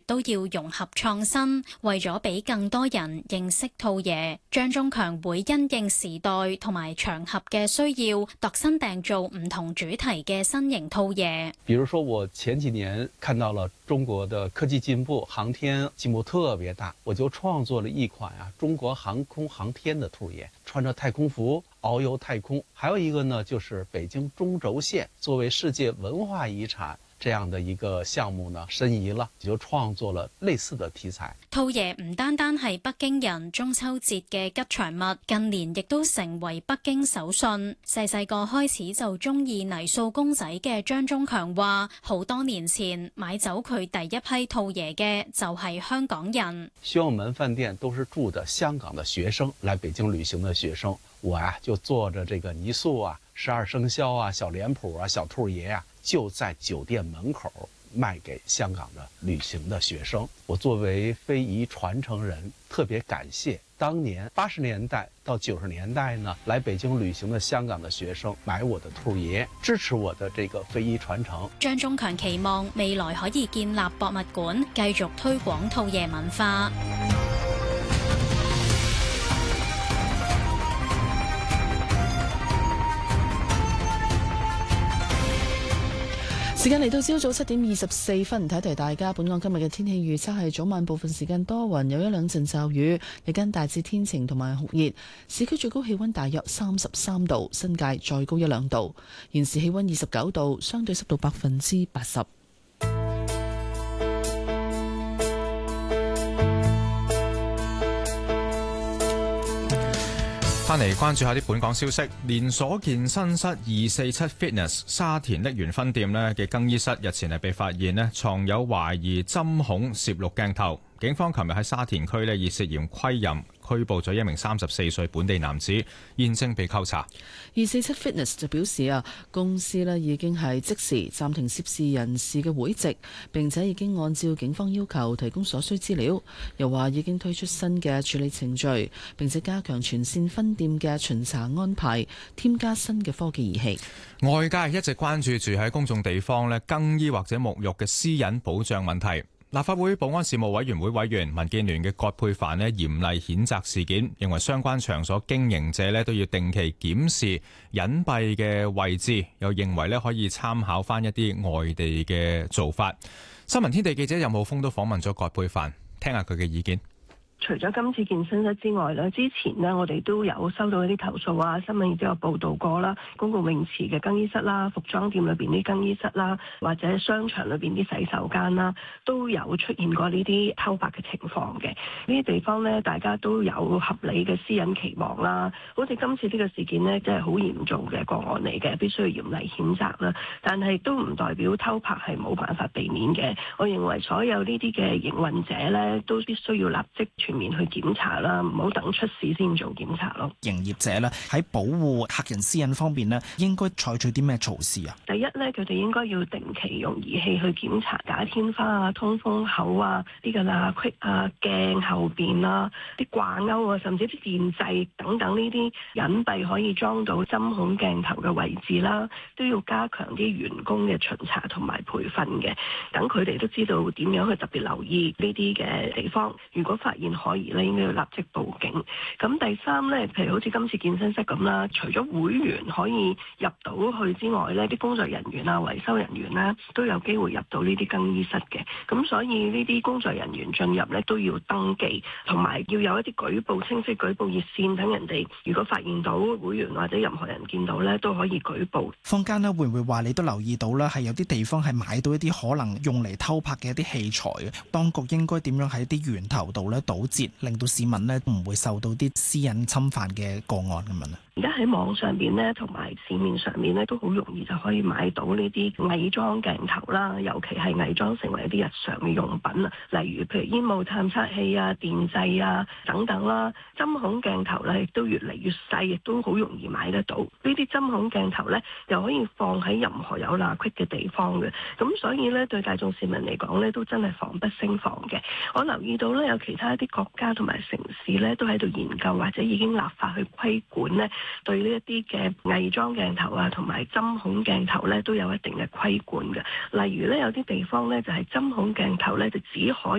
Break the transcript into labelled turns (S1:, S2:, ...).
S1: 都要融合創新，為咗俾更多人認識兔爺，張忠強會因應時代同埋場合嘅需要，度身訂造唔同主題嘅新型兔爺。
S2: 比如說，我前幾年看到了中國的科技進步，航天進步特別大，我就創作了一款中國航空航天的兔爺，穿着太空服遨遊太空。還有一個呢，就是北京中軸線作為世界文化遺產這樣的一個項目呢，申遺了，就創作了類似的題材。
S1: 兔爺唔單單係北京人中秋節嘅吉祥物，近年亦都成為北京手信。細細個開始就中意泥塑公仔嘅張忠強話，好多年前買走佢第一批兔爺嘅就係香港人。
S2: 宣武門飯店都是住的香港的學生，來北京旅行的學生，我就做着這個泥塑12生肖小臉譜小兔爺就在酒店門口賣給香港的旅行的學生。我作為非遺傳承人，特別感謝當年80年代到90年代呢來北京旅行的香港的學生買我的兔爺，支持我的這個非遺傳承。
S1: 張忠強期望未來可以建立博物館，繼續推廣兔爺文化。
S3: 時間嚟到朝早7點24分，提提大家。本港今日嘅天氣預測係早晚部分時間多雲，有一兩陣驟雨，日間大致天晴同埋酷熱。市區最高氣溫大約33度，新界再高1-2度。現時氣溫29度，相對濕度80%。
S4: 翻嚟關注下啲本港消息，連鎖健身室247 Fitness 沙田瀝源分店呢嘅更衣室日前係被發現呢藏有懷疑針孔攝錄鏡頭，警方琴日喺沙田區呢以涉嫌窺淫拘捕咗一名34歲本地男子，現正被扣查。
S3: 247 Fitness 就表示公司呢已經係即時暫停涉事人士嘅會籍，並且已經按照警方要求提供所需資料。又話已經推出新嘅處理程序，並且加強全線分店嘅巡查安排，添加新嘅科技儀器。
S4: 外界一直關注住喺公眾地方呢更衣或者沐浴嘅私隱保障問題。立法會保安事務委員會委員民建聯嘅葛珮帆呢嚴厲譴責事件，認為相關場所經營者呢都要定期檢視隱蔽嘅位置，又認為呢可以參考翻一啲外地嘅做法。新聞天地記者任浩峰都訪問咗葛珮帆，聽下佢嘅意見。
S5: 除咗今次健身室之外咧，之前呢，我哋都有收到一啲投訴啊，新聞亦都有報道過啦。公共泳池嘅更衣室啦，服裝店裏邊啲更衣室啦，或者商場裏邊啲洗手間啦，都有出現過呢啲偷拍嘅情況嘅。呢啲地方呢，大家都有合理嘅私隱期望啦。好似今次呢個事件呢，真係好嚴重嘅個案嚟嘅，必須要嚴厲譴責啦。但係都唔代表偷拍係冇辦法避免嘅。我認為所有呢啲嘅營運者呢，都必須要立即全面去檢查啦，唔好等出事先做檢查咯。
S6: 營業者咧喺保護客人私隱方面咧，應該採取啲咩措施啊？
S5: 第一咧，佢哋應該要定期用儀器去檢查假天花啊、通風口啊、啲嘅罅隙啊、鏡後邊啊、啲掛鈎啊，甚至啲電掣等等呢啲隱蔽可以裝到針孔鏡頭嘅位置啦，都要加強啲員工嘅巡查同埋培訓嘅，等佢哋都知道點樣去特別留意呢啲嘅地方。如果發現可疑咧，應該要立即報警。咁第三咧，譬如好似今次健身室咁啦，除咗會員可以入到去之外咧，啲工作人員啊、維修人員咧都有機會入到呢啲更衣室嘅。咁所以呢啲工作人員進入咧都要登記，同埋要有一啲舉報清晰舉報熱線，等人哋如果發現到會員或者任何人見到咧都可以舉報。
S6: 坊間咧會唔會話你都留意到啦？係有啲地方係買到一啲可能用嚟偷拍嘅一啲器材嘅，當局應該點樣喺啲源頭度咧堵截，令到市民咧唔會受到啲私隱侵犯嘅個案咁樣咧？
S5: 而家喺網上邊咧，同埋市面上面咧，都好容易就可以買到呢啲偽裝鏡頭啦，尤其係偽裝成為一啲日常嘅用品啊，例如譬如煙霧探測器啊、電掣啊等等啦。針孔鏡頭咧亦都越嚟越細，亦都好容易買得到。呢啲針孔鏡頭咧又可以放喺任何有罅隙嘅地方嘅，咁所以咧對大眾市民嚟講咧都真係防不勝防嘅。我留意到咧有其他一啲國家同埋城市咧都喺度研究或者已經立法去規管咧。對呢一啲嘅偽裝鏡頭啊，同埋針孔鏡頭咧，都有一定嘅規管嘅。例如咧，有啲地方咧就係針孔鏡頭咧，就只可